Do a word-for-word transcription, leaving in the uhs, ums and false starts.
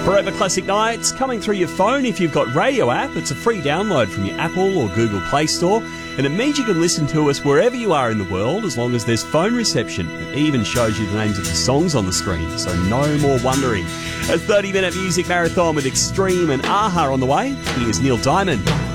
Forever Classic Nights coming through your phone. If you've got Radio app, it's a free download from your Apple or Google Play Store, and it means you can listen to us wherever you are in the world as long as there's phone reception. It even shows you the names of the songs on the screen, so no more wondering. A thirty minute music marathon with Extreme and Aha on the way. Here's Neil Diamond.